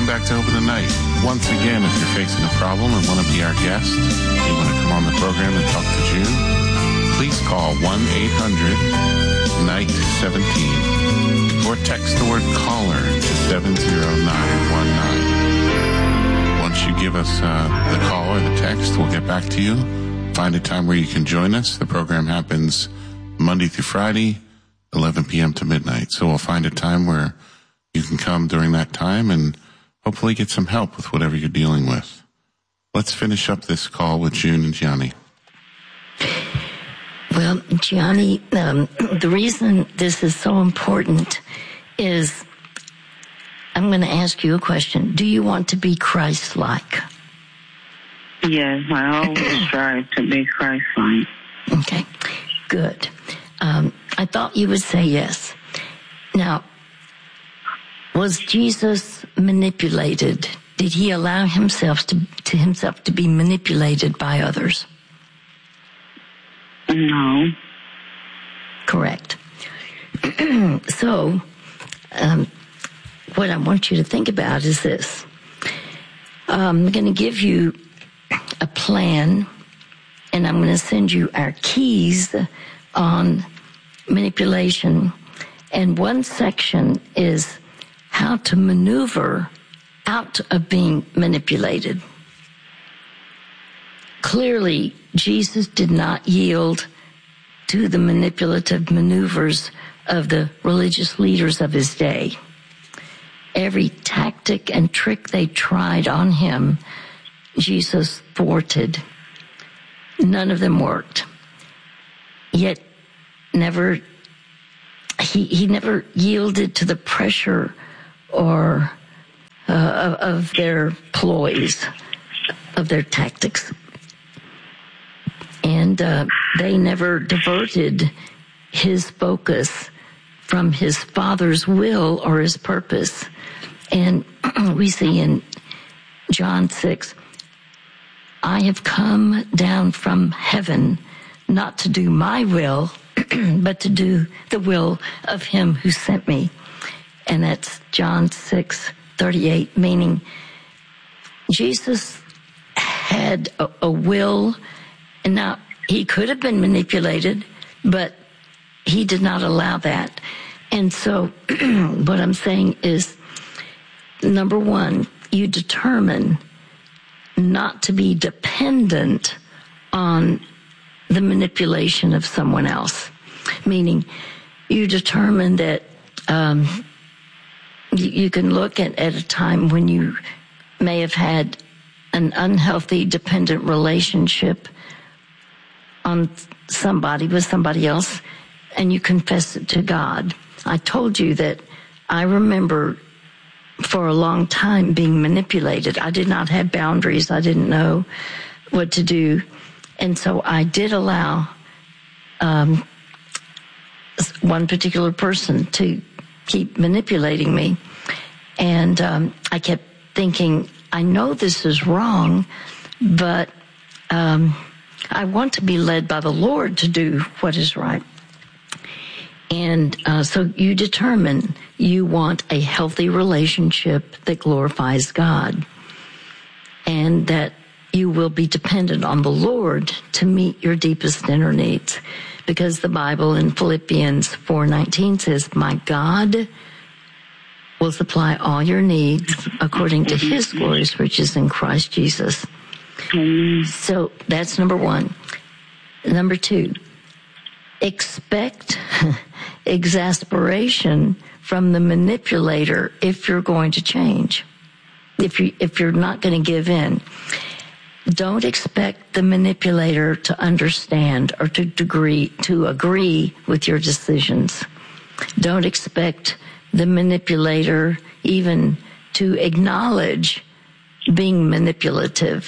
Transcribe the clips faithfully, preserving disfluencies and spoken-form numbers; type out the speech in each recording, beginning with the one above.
welcome back to Open the Night. Once again, if you're facing a problem and want to be our guest, you want to come on the program and talk to June, please call one eight hundred night seventeen or text the word caller to seven zero nine one nine. Once you give us uh, the call or the text, we'll get back to you. Find a time where you can join us. The program happens Monday through Friday, eleven p.m. to midnight. So we'll find a time where you can come during that time and hopefully get some help with whatever you're dealing with. Let's finish up this call with June and Gianni. Well, Gianni, um, the reason this is so important is I'm going to ask you a question. Do you want to be Christ-like? Yes, I always strive to be Christ-like. Okay, good. Um, I thought you would say yes. Now, was Jesus manipulated? Did he allow himself to, to himself to be manipulated by others? No. Correct. So, um, what I want you to think about is this. I'm going to give you a plan, and I'm going to send you our keys on manipulation. And one section is how to maneuver out of being manipulated. Clearly, Jesus did not yield to the manipulative maneuvers of the religious leaders of his day. Every tactic and trick they tried on him, Jesus thwarted. None of them worked. Yet, never, he, he never yielded to the pressure or uh, of, of their ploys, of their tactics. And uh, they never diverted his focus from his Father's will or his purpose. And we see in John six, I have come down from heaven not to do my will, but to do the will of him who sent me. And that's John six thirty-eight, meaning Jesus had a, a will, and now he could have been manipulated, but he did not allow that. And so what I'm saying is, number one, you determine not to be dependent on the manipulation of someone else, meaning you determine that um, you, you can look at, at a time when you may have had an unhealthy dependent relationship on somebody with somebody else, and you confess it to God. I told you that I remember for a long time being manipulated. I did not have boundaries. I didn't know what to do. And so I did allow um, one particular person to keep manipulating me. And um, I kept thinking, I know this is wrong, but um, I want to be led by the Lord to do what is right. And uh, so you determine you want a healthy relationship that glorifies God, and that you will be dependent on the Lord to meet your deepest inner needs. Because the Bible in Philippians four nineteen says, my God will supply all your needs according to his glorious riches in Christ Jesus. So that's number one. Number two, expect exasperation from the manipulator if you're going to change. If you if you're not going to give in, don't expect the manipulator to understand or to degree to agree with your decisions. Don't expect the manipulator even to acknowledge being manipulative.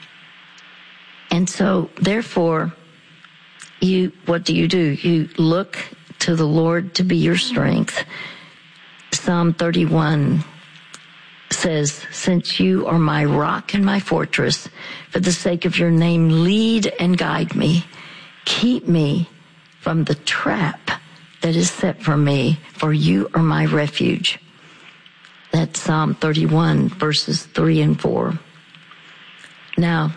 And so, therefore, you what do you do? You look to the Lord to be your strength. Psalm thirty-one says, since you are my rock and my fortress, for the sake of your name, lead and guide me. Keep me from the trap that is set for me, for you are my refuge. at Psalm thirty-one, verses three and four. Now,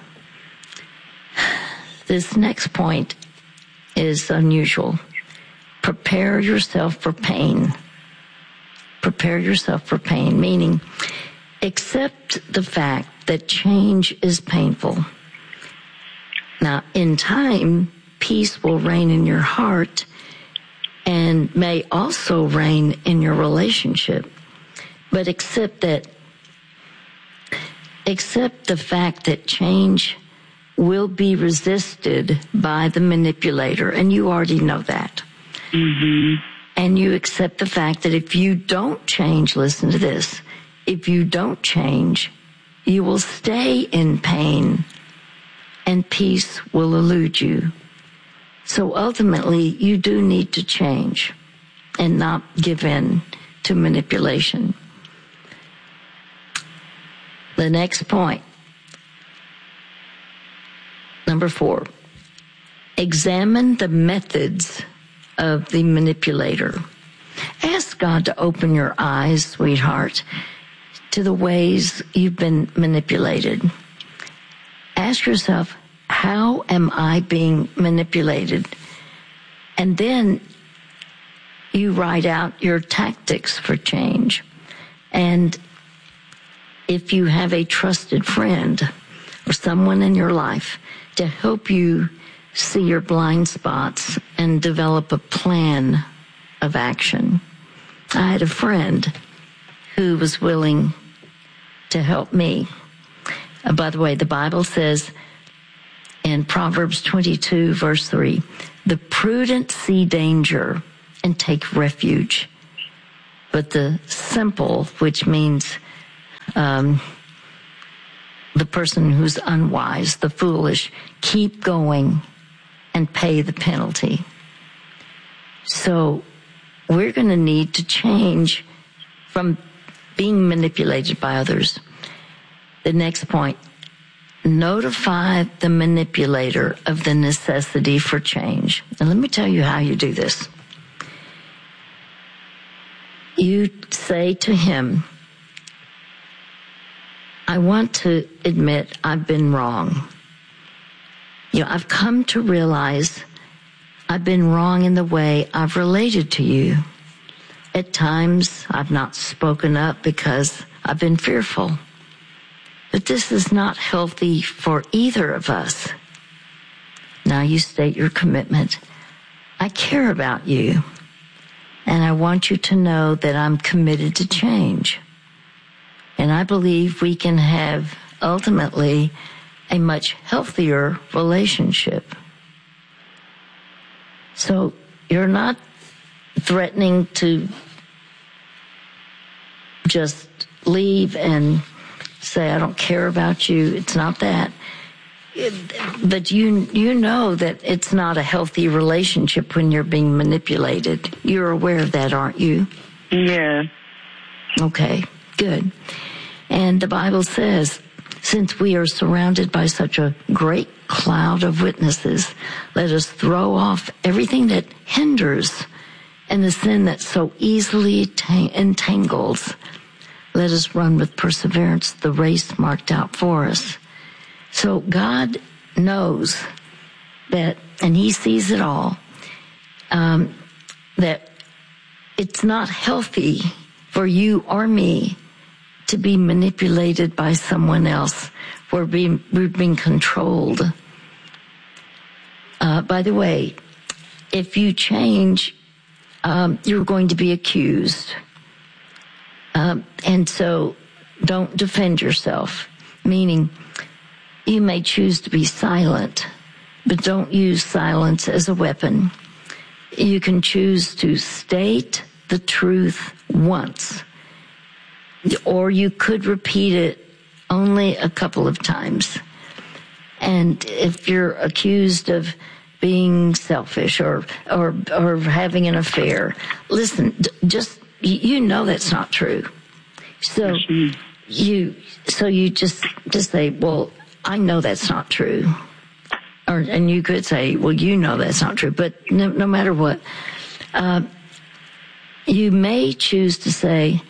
this next point is unusual. Prepare yourself for pain. Prepare yourself for pain, meaning accept the fact that change is painful. Now, in time, peace will reign in your heart and may also reign in your relationship. But accept that, accept the fact that change will be resisted by the manipulator, and you already know that. Mm-hmm. And you accept the fact that if you don't change, listen to this, if you don't change, you will stay in pain and peace will elude you. So ultimately, you do need to change and not give in to manipulation. The next point, number four, examine the methods of the manipulator. Ask God to open your eyes, sweetheart, to the ways you've been manipulated. Ask yourself, how am I being manipulated? And then you write out your tactics for change. And if you have a trusted friend or someone in your life to help you see your blind spots and develop a plan of action. I had a friend who was willing to help me. Uh, by the way, the Bible says in Proverbs twenty-two, verse three, the prudent see danger and take refuge, but the simple, which means um, the person who's unwise, the foolish, keep going and pay the penalty. So we're going to need to change from being manipulated by others. The next point, notify the manipulator of the necessity for change. And let me tell you how you do this. You say to him, I want to admit I've been wrong. You know, I've come to realize I've been wrong in the way I've related to you. At times, I've not spoken up because I've been fearful. But this is not healthy for either of us. Now you state your commitment. I care about you, and I want you to know that I'm committed to change. And I believe we can have, ultimately, a much healthier relationship. So you're not threatening to just leave and say, I don't care about you. It's not that. It, but you you know that it's not a healthy relationship when you're being manipulated. You're aware of that, aren't you? Yeah. Okay, good. And the Bible says, since we are surrounded by such a great cloud of witnesses, let us throw off everything that hinders and the sin that so easily t- entangles. Let us run with perseverance the race marked out for us. So God knows that, and he sees it all, um, that it's not healthy for you or me to be manipulated by someone else. We're being, we're being controlled. Uh, by the way, if you change, um, you're going to be accused. Um, and so don't defend yourself, meaning you may choose to be silent, but don't use silence as a weapon. You can choose to state the truth once, or you could repeat it only a couple of times. And if you're accused of being selfish or or or having an affair, listen, just you know that's not true. So mm-hmm. you so you just just say, well, I know that's not true. Or and you could say, well, you know that's not true. But no, no matter what, uh, you may choose to say,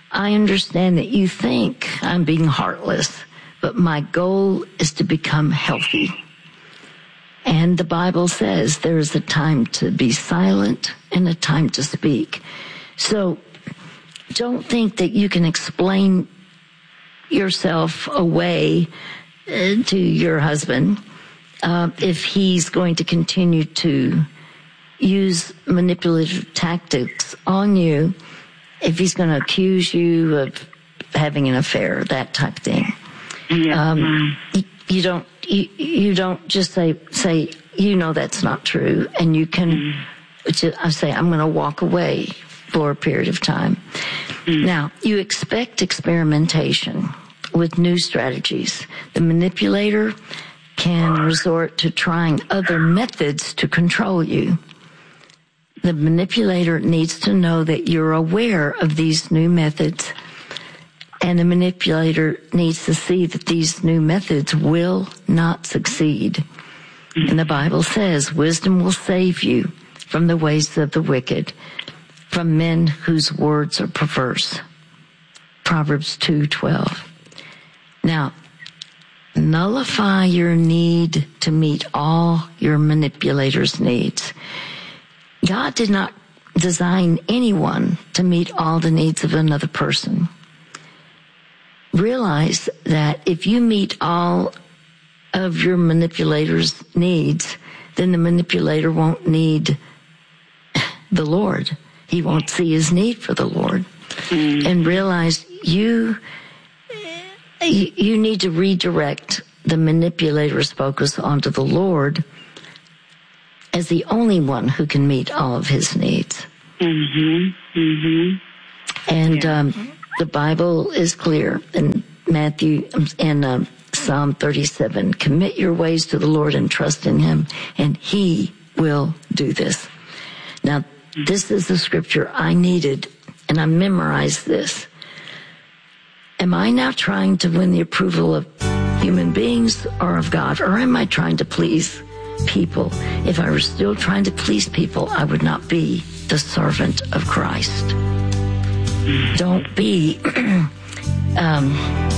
I understand that you think I'm being heartless, but my goal is to become healthy. And the Bible says there is a time to be silent and a time to speak. So don't think that you can explain yourself away uh, to your husband uh, if he's going to continue to use manipulative tactics on you, if he's going to accuse you of having an affair, that type of thing. Yeah. Um, you, you don't you, you don't just say say you know that's not true, and you can mm. just, I say I'm going to walk away for a period of time. Mm. Now you expect experimentation with new strategies. The manipulator can resort to trying other methods to control you. The manipulator needs to know that you're aware of these new methods, and the manipulator needs to see that these new methods will not succeed. And the Bible says wisdom will save you from the ways of the wicked, from men whose words are perverse. Proverbs two twelve. Now, nullify your need to meet all your manipulator's needs. God did not design anyone to meet all the needs of another person. Realize that if you meet all of your manipulator's needs, then the manipulator won't need the Lord. He won't see his need for the Lord. Mm. And realize you, you need to redirect the manipulator's focus onto the Lord as the only one who can meet all of his needs. Mm-hmm. Mm-hmm. And yeah. um, the Bible is clear in Matthew and uh, Psalm thirty-seven. Commit your ways to the Lord and trust in him, and he will do this. Now, this is the scripture I needed, and I memorized this. Am I now trying to win the approval of human beings or of God, or am I trying to please people? If I were still trying to please people, I would not be the servant of Christ. Don't be, um,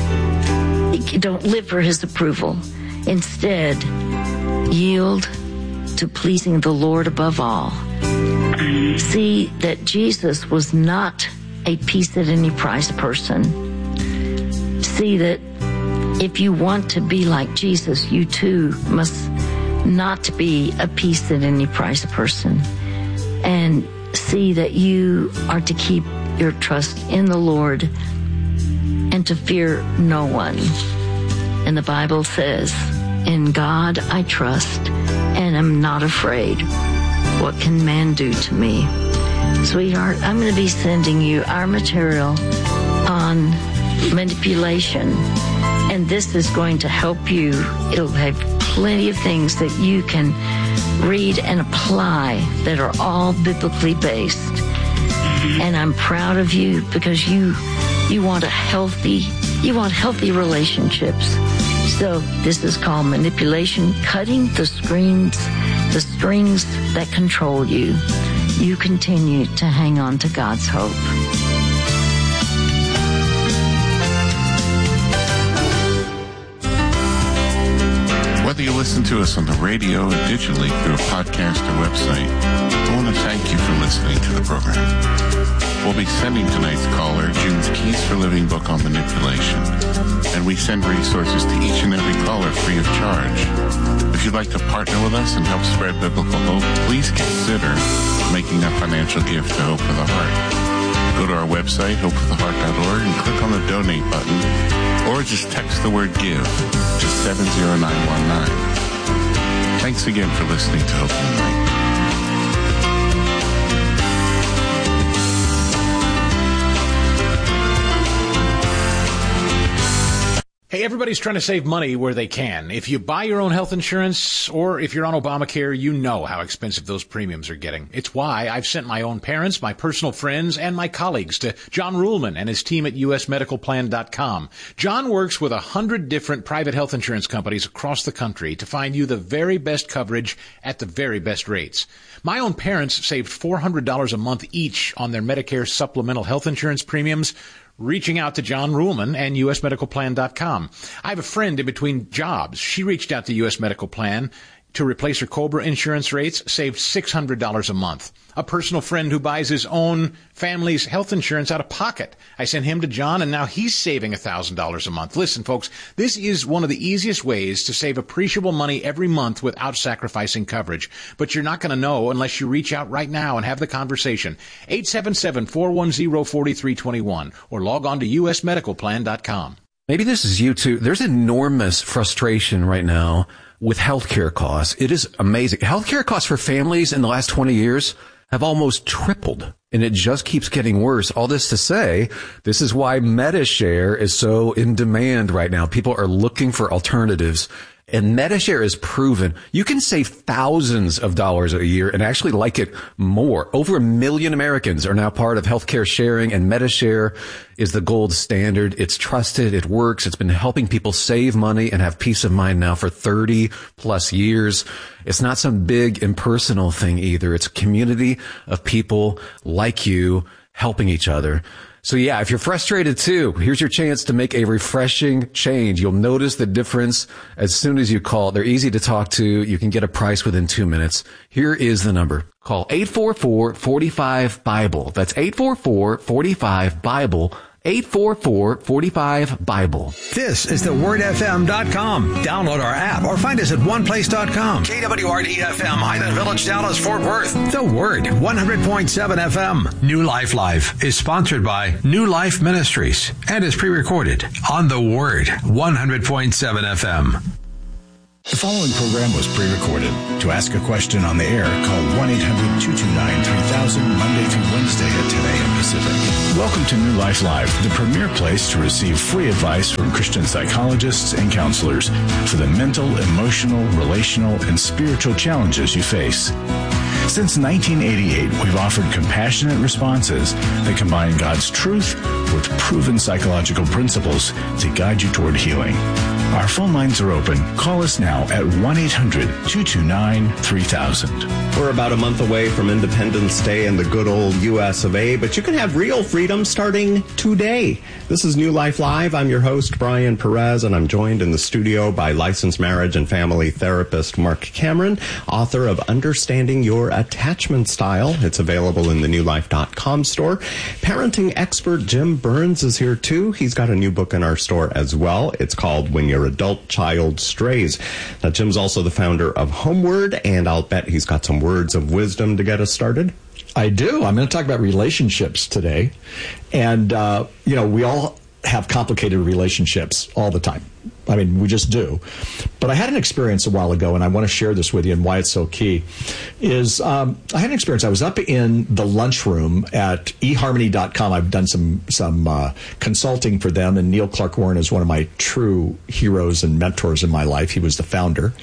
don't live for his approval. Instead, yield to pleasing the Lord above all. See that Jesus was not a peace at any price person. See that if you want to be like Jesus, you too must not be a peace at any price person. And see that you are to keep your trust in the Lord and to fear no one. And the Bible says, in God I trust and am not afraid. What can man do to me? Sweetheart, I'm going to be sending you our material on manipulation, and this is going to help you. It'll have plenty of things that you can read and apply that are all biblically based. And I'm proud of you because you you want a healthy you want healthy relationships. So this is called manipulation, cutting the screens, the strings that control you. You continue to hang on to God's hope. Whether you listen to us on the radio or digitally through a podcast or website, I want to thank you for listening to the program. We'll be sending tonight's caller June's Keys for Living book on manipulation, and we send resources to each and every caller free of charge. If you'd like to partner with us and help spread biblical hope, please consider making a financial gift to Hope for the Heart. Go to our website, hope for the heart dot org, and click on the donate button, or just text the word give to seven zero nine one nine. Thanks again for listening to Hope Tonight. Hey, everybody's trying to save money where they can. If you buy your own health insurance or if you're on Obamacare, you know how expensive those premiums are getting. It's why I've sent my own parents, my personal friends, and my colleagues to John Ruhlman and his team at U S medical plan dot com. John works with a hundred different private health insurance companies across the country to find you the very best coverage at the very best rates. My own parents saved four hundred dollars a month each on their Medicare supplemental health insurance premiums. reaching out to John Ruhlman and U S medical plan dot com. I have a friend in between jobs. She reached out to U S Medical Plan to replace her COBRA insurance rates, saved six hundred dollars a month. A personal friend who buys his own family's health insurance out of pocket. I sent him to John, and now he's saving one thousand dollars a month. Listen, folks, this is one of the easiest ways to save appreciable money every month without sacrificing coverage. But you're not going to know unless you reach out right now and have the conversation. eight seven seven, four one zero, four three two one or log on to U S medical plan dot com. Maybe this is you too. There's enormous frustration right now with healthcare costs. It is amazing. Healthcare costs for families in the last twenty years have almost tripled, and it just keeps getting worse. All this to say, this is why MediShare is so in demand right now. People are looking for alternatives, and MediShare is proven you can save thousands of dollars a year and actually like it more. Over a million Americans are now part of healthcare sharing, and MediShare is the gold standard. It's trusted. It works. It's been helping people save money and have peace of mind now for thirty plus years. It's not some big impersonal thing either. It's a community of people like you helping each other. So yeah, if you're frustrated too, here's your chance to make a refreshing change. You'll notice the difference as soon as you call. They're easy to talk to. You can get a price within two minutes. Here is the number. Call eight four four, four five, Bible. That's eight four four, four five, Bible. eight four four, four five, Bible. This is the word f m dot com. Download our app or find us at one place dot com. K W R D F M, Highland Village, Dallas, Fort Worth. The Word, one hundred point seven F M. New Life Live is sponsored by New Life Ministries and is pre-recorded on The Word, one hundred point seven F M. The following program was pre-recorded. To ask a question on the air, call one eight hundred, two two nine, three thousand Monday through Wednesday at ten a.m. Pacific. Welcome to New Life Live, the premier place to receive free advice from Christian psychologists and counselors for the mental, emotional, relational, and spiritual challenges you face. Since nineteen eighty-eight, we've offered compassionate responses that combine God's truth with proven psychological principles to guide you toward healing. Our phone lines are open. Call us now at one eight hundred, two two nine, three thousand. We're about a month away from Independence Day in the good old U S of A, but you can have real freedom starting today. This is New Life Live. I'm your host, Brian Perez, and I'm joined in the studio by licensed marriage and family therapist Mark Cameron, author of Understanding Your Attachment Style. It's available in the new life dot com store. Parenting expert Jim Burns is here too. He's got a new book in our store as well. It's called When Your Adult Child Strays. Now, Jim's also the founder of Homeword, and I'll bet he's got some words of wisdom to get us started. I do. I'm going to talk about relationships today. And, uh, you know, we all have complicated relationships all the time. I mean, we just do. But I had an experience a while ago, and I want to share this with you and why it's so key, is um, I had an experience. I was up in the lunchroom at e harmony dot com. I've done some some uh, consulting for them, and Neil Clark Warren is one of my true heroes and mentors in my life. He was the founder.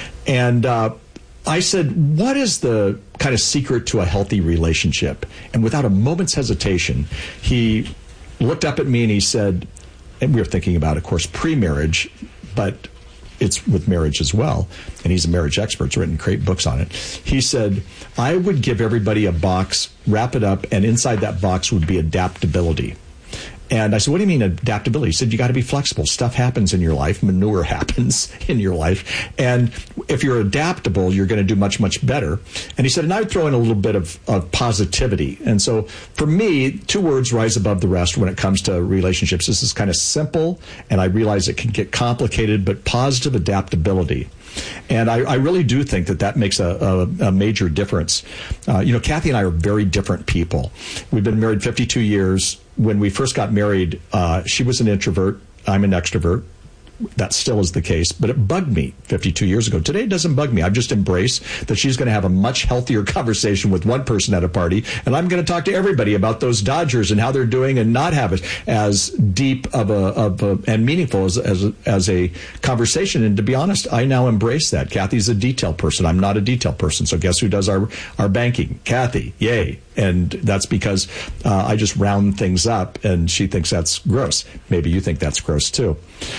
And uh, I said, what is the kind of secret to a healthy relationship? And without a moment's hesitation, he looked up at me and he said, and we were thinking about, of course, pre-marriage, but it's with marriage as well. And he's a marriage expert. He's written great books on it. He said, I would give everybody a box, wrap it up, and inside that box would be adaptability. And I said, what do you mean adaptability? He said, you got to be flexible. Stuff happens in your life. Manure happens in your life. And if you're adaptable, you're going to do much, much better. And he said, and I would throw in a little bit of, of positivity. And so for me, two words rise above the rest when it comes to relationships. This is kind of simple, and I realize it can get complicated, but positive adaptability. And I, I really do think that that makes a, a, a major difference. Uh, you know, Kathy and I are very different people. We've been married fifty-two years. When we first got married, uh, she was an introvert. I'm an extrovert. That still is the case, but it bugged me fifty-two years ago. Today, it doesn't bug me. I've just embraced that she's going to have a much healthier conversation with one person at a party, and I'm going to talk to everybody about those Dodgers and how they're doing, and not have it as deep of a, of a and meaningful as, as, as a conversation. And to be honest, I now embrace that. Kathy's a detail person. I'm not a detail person. So guess who does our, our banking? Kathy. Yay. And that's because uh, I just round things up, and she thinks that's gross. Maybe you think that's gross too. But I, I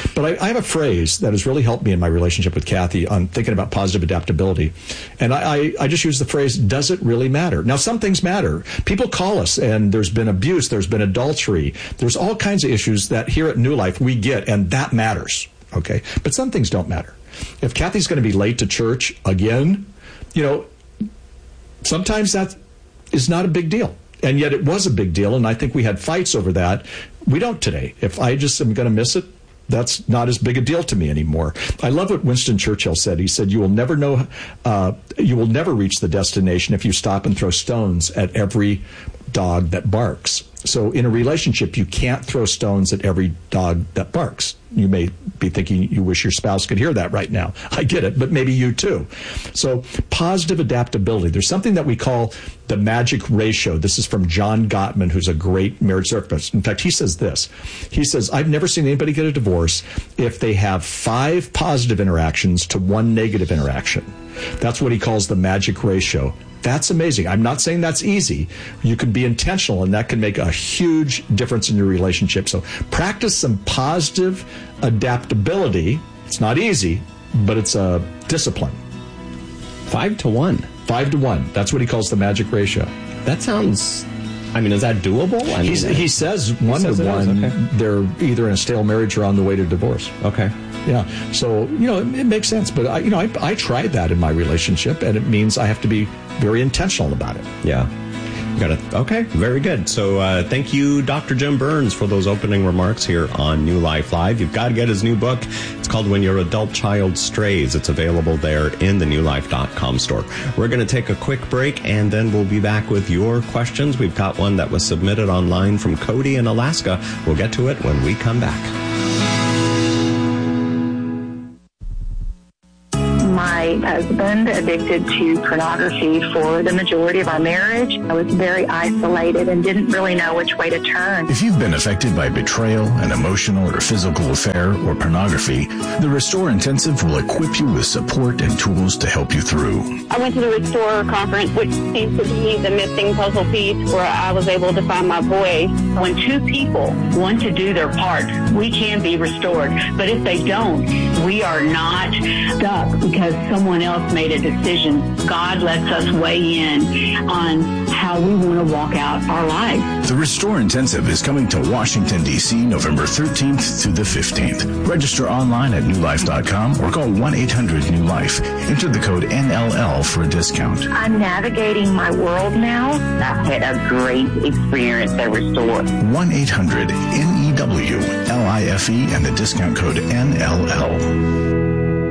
have a phrase that has really helped me in my relationship with Kathy on thinking about positive adaptability. And I, I, I just use the phrase, does it really matter? Now, some things matter. People call us, and there's been abuse, there's been adultery, there's all kinds of issues that here at New Life we get, and that matters, okay? But some things don't matter. If Kathy's going to be late to church again, you know, sometimes that is not a big deal. And yet it was a big deal, and I think we had fights over that. We don't today. If I just am going to miss it, that's not as big a deal to me anymore. I love what Winston Churchill said. He said, you will never know, uh, you will never reach the destination if you stop and throw stones at every dog that barks. So in a relationship, you can't throw stones at every dog that barks. You may be thinking you wish your spouse could hear that right now. I get it, but maybe you too. So positive adaptability. There's something that we call the magic ratio. This is from John Gottman, who's a great marriage therapist. In fact, he says this. He says, I've never seen anybody get a divorce if they have five positive interactions to one negative interaction. That's what he calls the magic ratio. That's amazing. I'm not saying that's easy. You can be intentional, and that can make a huge difference in your relationship. So practice some positive adaptability. It's not easy, but it's a discipline. Five to one. Five to one. That's what he calls the magic ratio. That sounds... I mean, is that doable? I mean, He's, he says one says to one, okay. They're either in a stale marriage or on the way to divorce. Okay. Yeah. So, you know, it, it makes sense. But, I, you know, I, I tried that in my relationship, and it means I have to be very intentional about it. Yeah. Got it. Okay. Very good. So uh, thank you, Doctor Jim Burns, for those opening remarks here on New Life Live. You've got to get his new book. It's called When Your Adult Child Strays. It's available there in the new life dot com store. We're going to take a quick break, and then we'll be back with your questions. We've got one that was submitted online from Cody in Alaska. We'll get to it when we come back. My husband addicted to pornography for the majority of our marriage. I was very isolated and didn't really know which way to turn. If you've been affected by betrayal, an emotional or physical affair, or pornography, the Restore Intensive will equip you with support and tools to help you through. I went to the Restore conference, which seems to be the missing puzzle piece where I was able to find my voice. When two people want to do their part, we can be restored. But if they don't, we are not stuck because someone else made a decision. God lets us weigh in on how we want to walk out our lives. The Restore Intensive is coming to Washington, D C November thirteenth through the fifteenth. Register online at new life dot com or call one eight hundred new life. Enter the code N L L for a discount. I'm navigating my world now. I've had a great experience at Restore. one eight hundred N E W L I F E and the discount code N L L.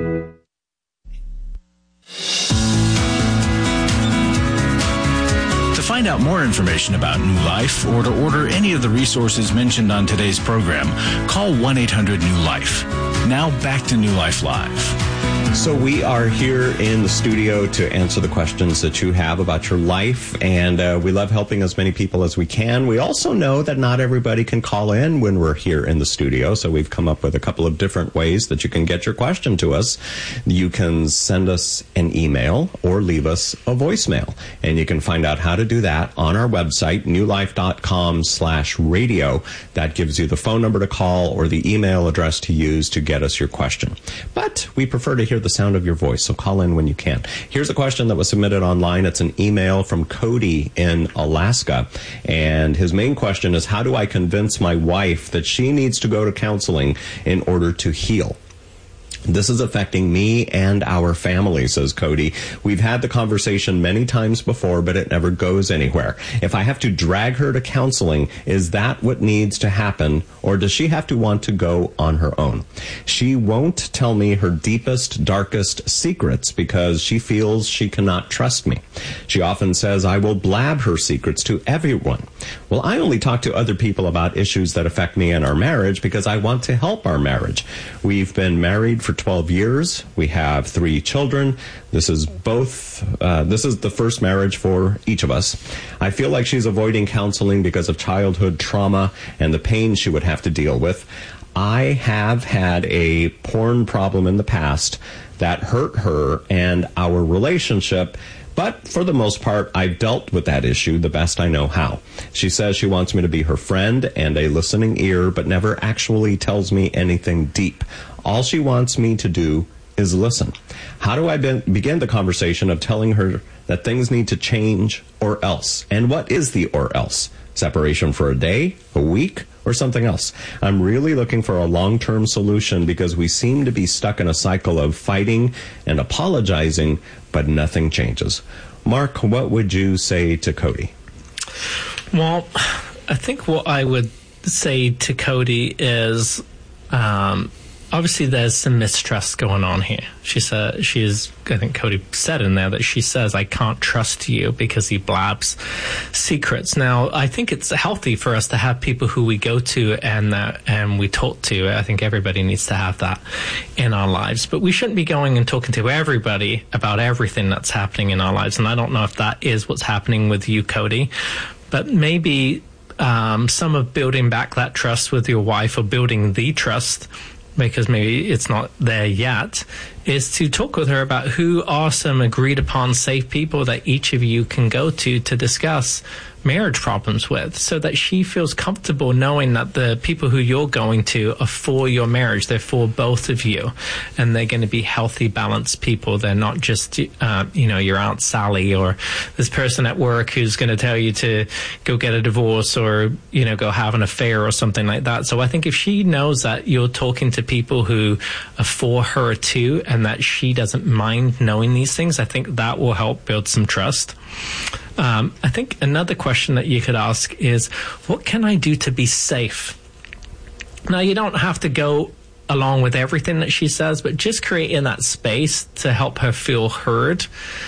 To find out more information about New Life or to order any of the resources mentioned on today's program, call one eight hundred new life. Now back to New Life Live. So we are here in the studio to answer the questions that you have about your life, and uh, we love helping as many people as we can. We also know that not everybody can call in when we're here in the studio, so we've come up with a couple of different ways that you can get your question to us. You can send us an email or leave us a voicemail, and you can find out how to do that on our website, new life dot com slash radio. That gives you the phone number to call or the email address to use to get us your question. But we prefer to hear the sound of your voice, so call in when you can. Here's a question that was submitted online. It's an email from Cody in Alaska, and his main question is, how do I convince my wife that she needs to go to counseling in order to heal? This is affecting me and our family, says Cody. We've had the conversation many times before, but it never goes anywhere. If I have to drag her to counseling, is that what needs to happen, or does she have to want to go on her own? She won't tell me her deepest, darkest secrets because she feels she cannot trust me. She often says I will blab her secrets to everyone. Well, I only talk to other people about issues that affect me and our marriage because I want to help our marriage. We've been married for twelve years. We have three children. This is both, uh, this is the first marriage for each of us. I feel like she's avoiding counseling because of childhood trauma and the pain she would have to deal with. I have had a porn problem in the past that hurt her and our relationship, But for the most part, I've dealt with that issue the best I know how. She says she wants me to be her friend and a listening ear, but never actually tells me anything deep. All she wants me to do is listen. How do I be- begin the conversation of telling her that things need to change or else? And what is the or else? Separation for a day, a week, or something else? I'm really looking for a long-term solution because we seem to be stuck in a cycle of fighting and apologizing, but nothing changes. Mark, what would you say to Cody? Well, I think what I would say to Cody is, um, obviously there's some mistrust going on here. She said, she is, I think Cody said in there that she says, I can't trust you because he blabs secrets. Now, I think it's healthy for us to have people who we go to and uh, and we talk to. I think everybody needs to have that in our lives. But we shouldn't be going and talking to everybody about everything that's happening in our lives. And I don't know if that is what's happening with you, Cody. But maybe um, some of building back that trust with your wife, or building the trust, because maybe it's not there yet, is to talk with her about who are some agreed upon safe people that each of you can go to to discuss marriage problems with, so that she feels comfortable knowing that the people who you're going to are for your marriage. They're for both of you, and they're going to be healthy, balanced people. They're not just, uh, you know, your Aunt Sally or this person at work who's going to tell you to go get a divorce or, you know, go have an affair or something like that. So I think if she knows that you're talking to people who are for her too, and that she doesn't mind knowing these things, I think that will help build some trust. Um, I think another question that you could ask is, what can I do to be safe? Now, you don't have to go along with everything that she says, but just creating that space to help her feel heard,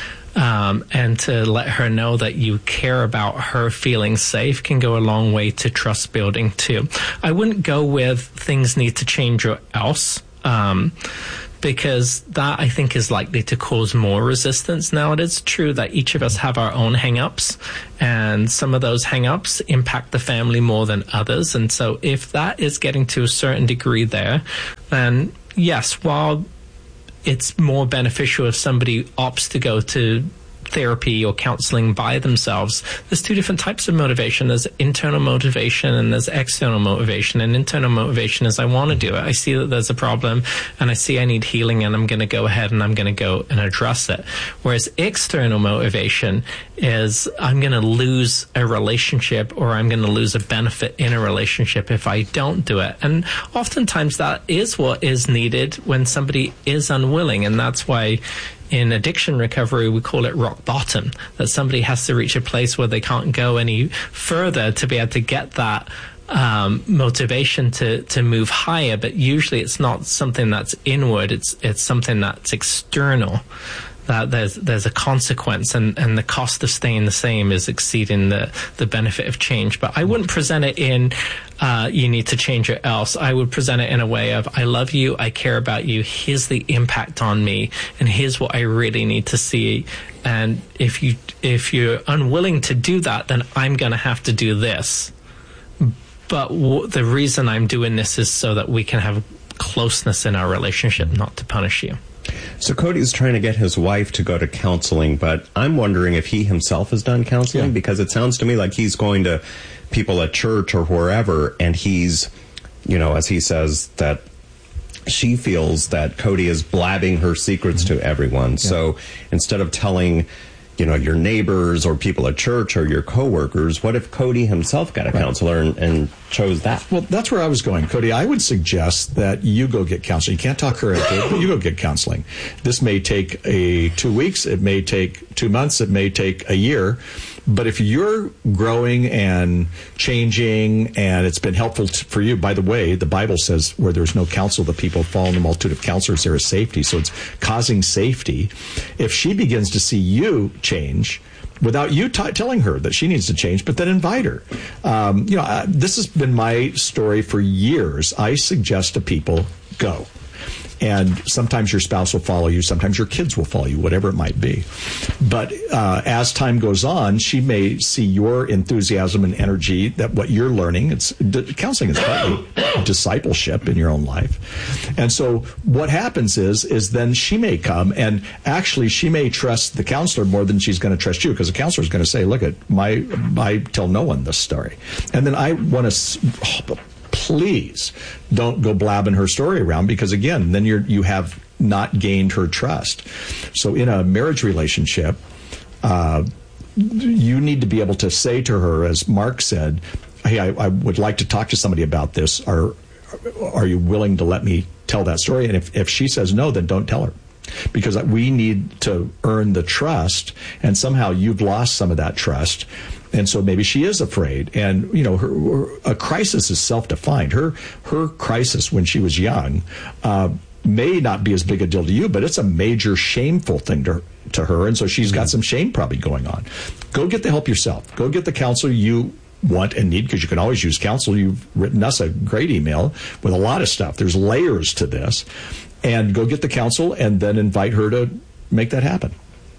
um, and to let her know that you care about her feeling safe can go a long way to trust building too. I wouldn't go with things need to change or else, um, because that, I think, is likely to cause more resistance. Now, it is true that each of us have our own hang-ups, and some of those hang-ups impact the family more than others. And so if that is getting to a certain degree there, then yes, while it's more beneficial if somebody opts to go to therapy or counseling by themselves, there's two different types of motivation. There's internal motivation and there's external motivation. And internal motivation is, I want to do it. I see that there's a problem and I see I need healing, and I'm going to go ahead and I'm going to go and address it. Whereas external motivation is, I'm going to lose a relationship, or I'm going to lose a benefit in a relationship if I don't do it. And oftentimes that is what is needed when somebody is unwilling. And that's why in addiction recovery, we call it rock bottom, that somebody has to reach a place where they can't go any further to be able to get that um, motivation to, to move higher. But usually it's not something that's inward, it's it's something that's external. That there's there's a consequence, and, and the cost of staying the same is exceeding the, the benefit of change. But I wouldn't present it in uh, you need to change or else. I would present it in a way of, I love you, I care about you, here's the impact on me, and here's what I really need to see. And if you if you're unwilling to do that, then I'm going to have to do this. But w- the reason I'm doing this is so that we can have closeness in our relationship, not to punish you. So Cody's trying to get his wife to go to counseling, but I'm wondering if he himself has done counseling, yeah. because it sounds to me like he's going to people at church or wherever, and he's, you know, as he says, that she feels that Cody is blabbing her secrets mm-hmm. to everyone. Yeah. So instead of telling, you know, your neighbors or people at church or your coworkers, what if Cody himself got a right. counselor and, and chose that? Well, that's where I was going, Cody. I would suggest that you go get counseling. You can't talk her into it, but you go get counseling. This may take a two weeks. It may take two months. It may take a year. But if you're growing and changing, and it's been helpful to, for you, by the way, the Bible says where there's no counsel, the people fall in the multitude of counselors, there is safety. So it's causing safety. If she begins to see you change without you t- telling her that she needs to change, but then invite her. Um, you know, uh, this has been my story for years. I suggest to people, go. And sometimes your spouse will follow you, sometimes your kids will follow you, whatever it might be. But uh, as time goes on, she may see your enthusiasm and energy, that what you're learning, it's counseling is partly discipleship in your own life. And so what happens is, is then she may come, and actually she may trust the counselor more than she's going to trust you, because the counselor is going to say, look, at my, I tell no one this story. And then I want to... Please don't go blabbing her story around, because again, then you're you have not gained her trust. So in a marriage relationship, uh, you need to be able to say to her, as Mark said, hey, I, I would like to talk to somebody about this. Are are you willing to let me tell that story? And if, if she says no, then don't tell her. Because we need to earn the trust, and somehow you've lost some of that trust. And so maybe she is afraid. And, you know, her, her, a crisis is self-defined. Her her crisis when she was young uh, may not be as big a deal to you, but it's a major shameful thing to, to her. And so she's got some shame probably going on. Go get the help yourself. Go get the counselor you want and need, because you can always use counsel. You've written us a great email with a lot of stuff. There's layers to this. And go get the counsel, and then invite her to make that happen.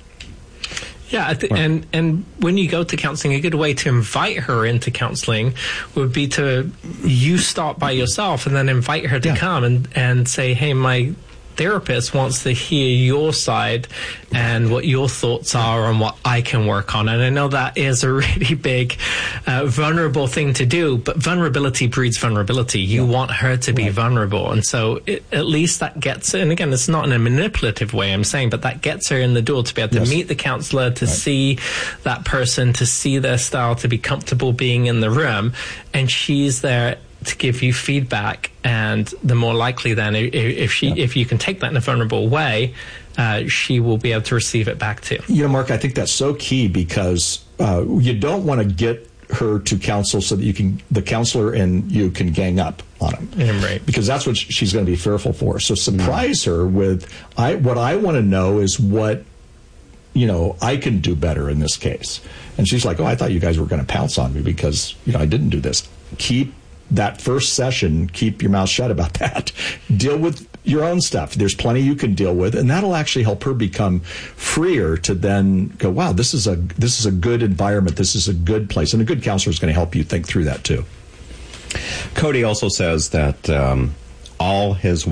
Yeah, I th- and and when you go to counseling, a good way to invite her into counseling would be to you start by yourself and then invite her to yeah. come and, and say, hey, my therapist wants to hear your side and what your thoughts are on what I can work on. And I know that is a really big, uh, vulnerable thing to do, but vulnerability breeds vulnerability. You yeah. want her to be right. vulnerable. And so it, at least that gets her, and again, it's not in a manipulative way I'm saying, but that gets her in the door to be able to yes. meet the counselor, to right. see that person, to see their style, to be comfortable being in the room. And she's there to give you feedback, and the more likely then, if, if she, yeah. if you can take that in a vulnerable way, uh, she will be able to receive it back too. You know, Mark, I think that's so key, because uh, you don't want to get her to counsel so that you can, the counselor and you can gang up on him, yeah, right? Because that's what she's going to be fearful for. So surprise mm-hmm. her with, I. What I want to know is what, you know, I can do better in this case. And she's like, oh, I thought you guys were going to pounce on me because, you know, I didn't do this. Keep that first session, keep your mouth shut about that. Deal with your own stuff. There's plenty you can deal with, and that'll actually help her become freer to then go, wow, this is a this is a good environment. This is a good place. And a good counselor is going to help you think through that too. Cody also says that um, all his